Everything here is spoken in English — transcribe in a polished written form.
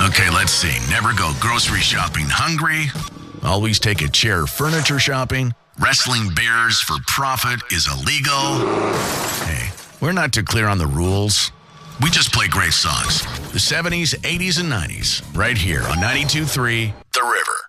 Okay, let's see. Never go grocery shopping hungry. Always take a chair furniture shopping. Wrestling bears for profit is illegal. Hey, we're not too clear on the rules. We just play great songs. The 70s, 80s, and 90s. Right here on 92.3 The River.